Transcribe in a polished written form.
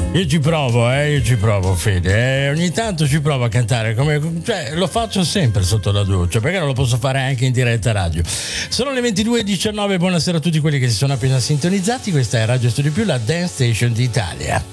Io ci provo, Fede. Ogni tanto ci provo a cantare, cioè, lo faccio sempre sotto la doccia, perché non lo posso fare anche in diretta radio. Sono le 22:19, buonasera a tutti quelli che si sono appena sintonizzati. Questa è Radio Studio Più, la Dance Station d'Italia.